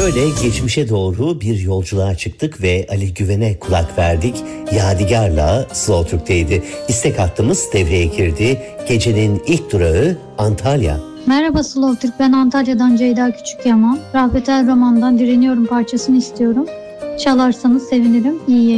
Şöyle geçmişe doğru bir yolculuğa çıktık ve Ali Güven'e kulak verdik. Yadigar'la Slow Türk'teydi. İstek hattımız devreye girdi. Gecenin ilk durağı Antalya. Merhaba Slow Türk, ben Antalya'dan Ceyda Küçükyaman. Rafet El Roman'dan Direniyorum parçasını istiyorum. Çalarsanız sevinirim. İyi yayınlar.